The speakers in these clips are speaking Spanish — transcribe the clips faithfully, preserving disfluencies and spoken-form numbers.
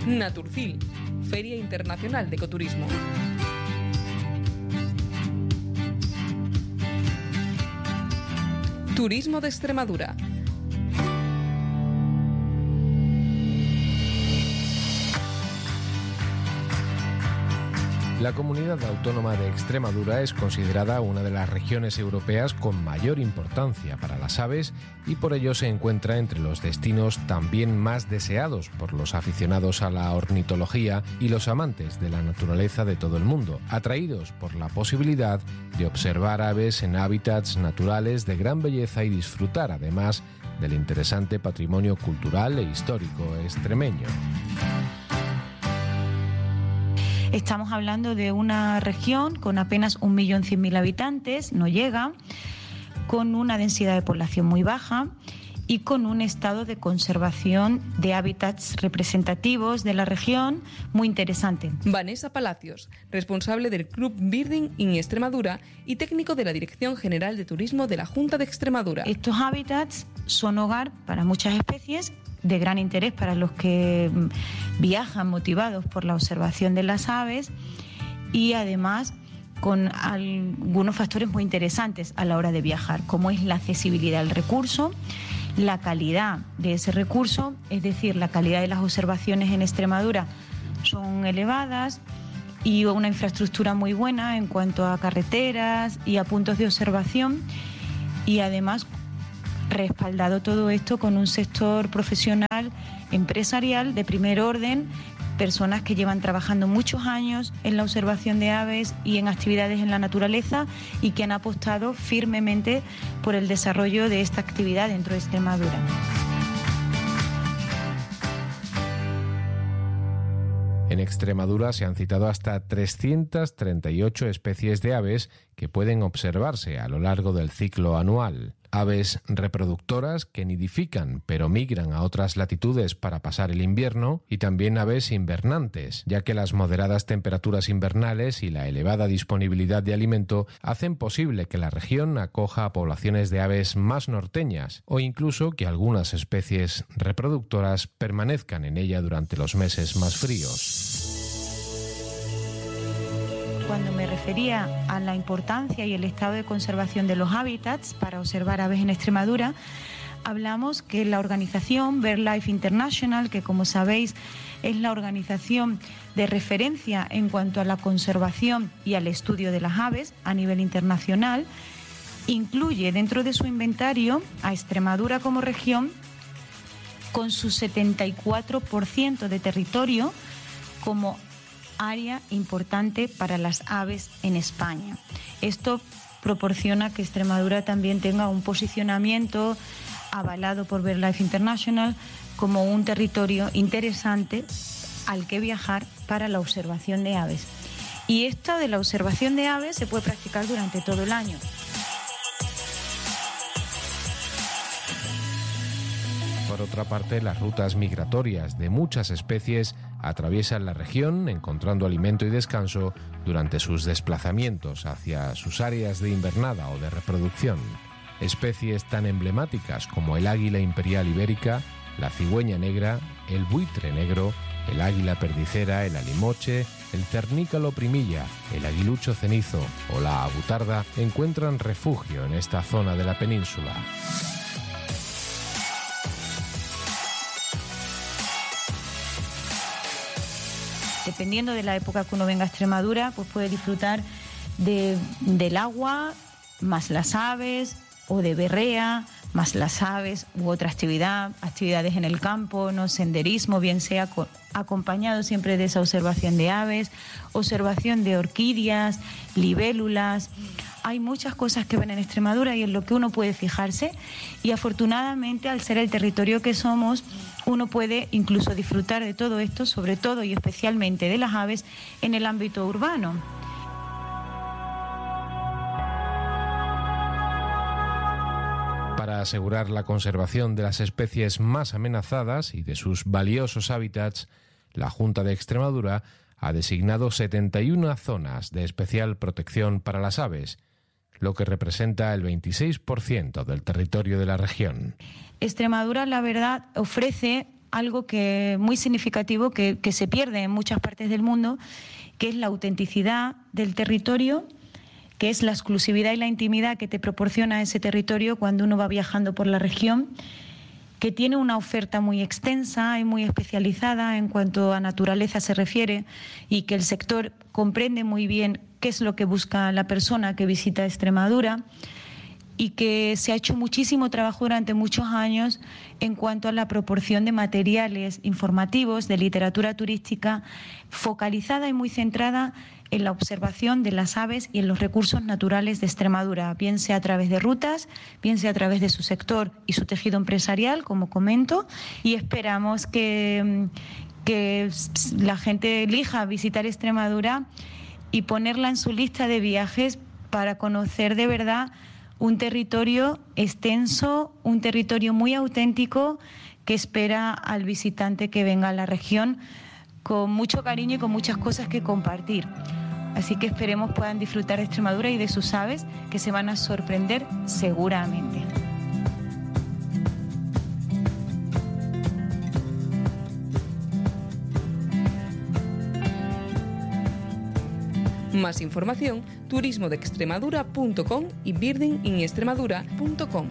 Naturcil, Feria Internacional de Ecoturismo. Turismo de Extremadura. La comunidad autónoma de Extremadura es considerada una de las regiones europeas con mayor importancia para las aves y por ello se encuentra entre los destinos también más deseados por los aficionados a la ornitología y los amantes de la naturaleza de todo el mundo, atraídos por la posibilidad de observar aves en hábitats naturales de gran belleza y disfrutar además del interesante patrimonio cultural e histórico extremeño. Estamos hablando de una región con apenas un millón cien mil habitantes, no llega, con una densidad de población muy baja y con un estado de conservación de hábitats representativos de la región muy interesante. Vanessa Palacios, responsable del Club Birding in Extremadura y técnico de la Dirección General de Turismo de la Junta de Extremadura. Estos hábitats son hogar para muchas especies de gran interés para los que viajan motivados por la observación de las aves y además con algunos factores muy interesantes a la hora de viajar, como es la accesibilidad al recurso, la calidad de ese recurso, es decir, la calidad de las observaciones en Extremadura son elevadas y una infraestructura muy buena en cuanto a carreteras y a puntos de observación y además respaldado todo esto con un sector profesional, empresarial de primer orden, personas que llevan trabajando muchos años en la observación de aves y en actividades en la naturaleza y que han apostado firmemente por el desarrollo de esta actividad dentro de Extremadura. En Extremadura se han citado hasta trescientas treinta y ocho especies de aves que pueden observarse a lo largo del ciclo anual. Aves reproductoras que nidifican pero migran a otras latitudes para pasar el invierno y también aves invernantes, ya que las moderadas temperaturas invernales y la elevada disponibilidad de alimento hacen posible que la región acoja a poblaciones de aves más norteñas o incluso que algunas especies reproductoras permanezcan en ella durante los meses más fríos. Cuando me refería a la importancia y el estado de conservación de los hábitats para observar aves en Extremadura, hablamos que la organización BirdLife International, que como sabéis es la organización de referencia en cuanto a la conservación y al estudio de las aves a nivel internacional, incluye dentro de su inventario a Extremadura como región con su setenta y cuatro por ciento de territorio como área importante para las aves en España. Esto proporciona que Extremadura también tenga un posicionamiento avalado por BirdLife International como un territorio interesante al que viajar para la observación de aves. Y esto de la observación de aves se puede practicar durante todo el año. Por otra parte, las rutas migratorias de muchas especies atraviesan la región encontrando alimento y descanso durante sus desplazamientos hacia sus áreas de invernada o de reproducción. Especies tan emblemáticas como el águila imperial ibérica, la cigüeña negra, el buitre negro, el águila perdicera, el alimoche, el cernícalo primilla, el aguilucho cenizo o la abutarda encuentran refugio en esta zona de la península. Dependiendo de la época que uno venga a Extremadura, pues puede disfrutar de, del agua, más las aves, o de berrea, más las aves u otra actividad, actividades en el campo, no senderismo, bien sea con, acompañado siempre de esa observación de aves, observación de orquídeas, libélulas. Hay muchas cosas que ven en Extremadura y en lo que uno puede fijarse y afortunadamente al ser el territorio que somos, uno puede incluso disfrutar de todo esto, sobre todo y especialmente de las aves en el ámbito urbano. Para asegurar la conservación de las especies más amenazadas y de sus valiosos hábitats, la Junta de Extremadura ha designado setenta y una zonas de especial protección para las aves, lo que representa el veintiséis por ciento del territorio de la región. Extremadura, la verdad, ofrece algo que muy significativo que, que se pierde en muchas partes del mundo, que es la autenticidad del territorio, que es la exclusividad y la intimidad que te proporciona ese territorio cuando uno va viajando por la región, que tiene una oferta muy extensa y muy especializada en cuanto a naturaleza se refiere, y que el sector comprende muy bien qué es lo que busca la persona que visita Extremadura, y que se ha hecho muchísimo trabajo durante muchos años en cuanto a la proporción de materiales informativos, de literatura turística, focalizada y muy centrada en la observación de las aves y en los recursos naturales de Extremadura, bien sea a través de rutas, bien sea a través de su sector y su tejido empresarial, como comento, y esperamos que, que la gente elija visitar Extremadura y ponerla en su lista de viajes para conocer de verdad un territorio extenso, un territorio muy auténtico que espera al visitante que venga a la región con mucho cariño y con muchas cosas que compartir. Así que esperemos puedan disfrutar de Extremadura y de sus aves, que se van a sorprender seguramente. Más información, turismo de extremadura punto com y birding in extremadura punto com.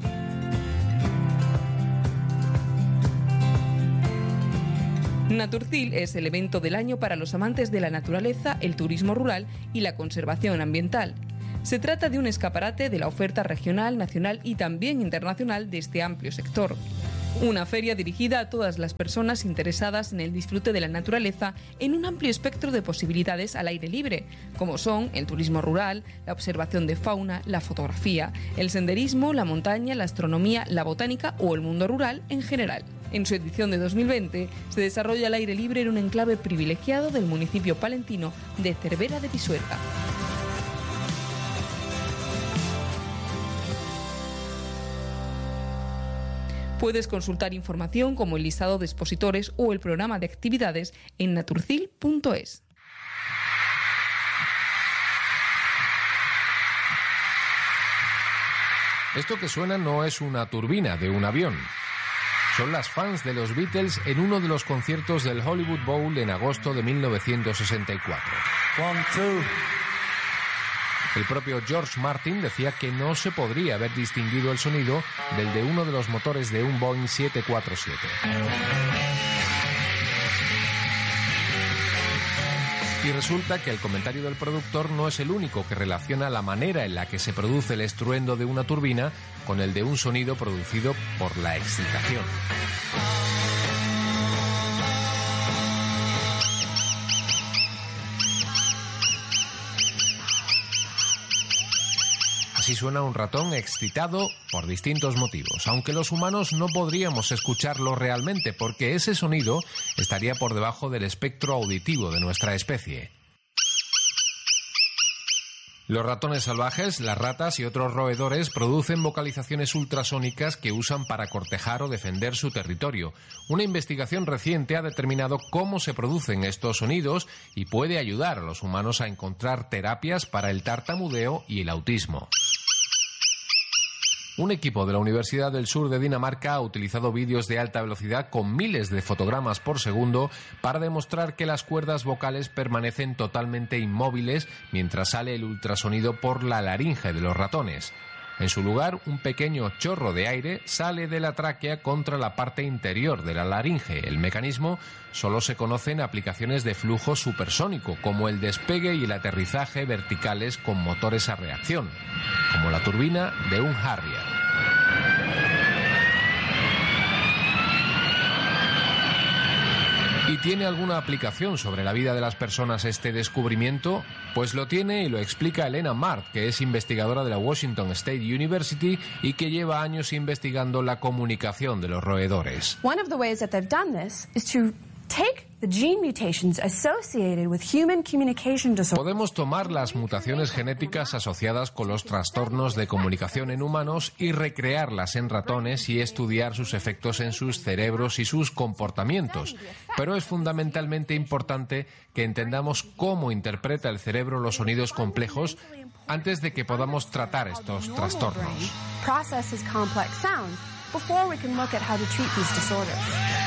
Naturcil es el evento del año para los amantes de la naturaleza, el turismo rural y la conservación ambiental. Se trata de un escaparate de la oferta regional, nacional y también internacional de este amplio sector. Una feria dirigida a todas las personas interesadas en el disfrute de la naturaleza en un amplio espectro de posibilidades al aire libre, como son el turismo rural, la observación de fauna, la fotografía, el senderismo, la montaña, la astronomía, la botánica o el mundo rural en general. En su edición de dos mil veinte se desarrolla al aire libre en un enclave privilegiado del municipio palentino de Cervera de Pisuerga. Puedes consultar información como el listado de expositores o el programa de actividades en naturcil punto es. Esto que suena no es una turbina de un avión. Son las fans de los Beatles en uno de los conciertos del Hollywood Bowl en agosto de mil novecientos sesenta y cuatro. One, two. El propio George Martin decía que no se podría haber distinguido el sonido del de uno de los motores de un Boeing siete cuatro siete. Y resulta que el comentario del productor no es el único que relaciona la manera en la que se produce el estruendo de una turbina con el de un sonido producido por la excitación. Así suena un ratón excitado por distintos motivos, aunque los humanos no podríamos escucharlo realmente porque ese sonido estaría por debajo del espectro auditivo de nuestra especie. Los ratones salvajes, las ratas y otros roedores producen vocalizaciones ultrasónicas que usan para cortejar o defender su territorio. Una investigación reciente ha determinado cómo se producen estos sonidos y puede ayudar a los humanos a encontrar terapias para el tartamudeo y el autismo. Un equipo de la Universidad del Sur de Dinamarca ha utilizado vídeos de alta velocidad con miles de fotogramas por segundo para demostrar que las cuerdas vocales permanecen totalmente inmóviles mientras sale el ultrasonido por la laringe de los ratones. En su lugar, un pequeño chorro de aire sale de la tráquea contra la parte interior de la laringe. El mecanismo solo se conoce en aplicaciones de flujo supersónico, como el despegue y el aterrizaje verticales con motores a reacción, como la turbina de un Harrier. ¿Y tiene alguna aplicación sobre la vida de las personas este descubrimiento? Pues lo tiene y lo explica Elena Mart, que es investigadora de la Washington State University y que lleva años investigando la comunicación de los roedores. One of the ways that they've done this is to take the gene mutations associated with human communication disorders. Podemos tomar las mutaciones genéticas asociadas con los trastornos de comunicación en humanos y recrearlas en ratones y estudiar sus efectos en sus cerebros y sus comportamientos. Pero es fundamentalmente importante que entendamos cómo interpreta el cerebro los sonidos complejos antes de que podamos tratar estos trastornos. Processes complex sounds before we can look at how to treat these disorders.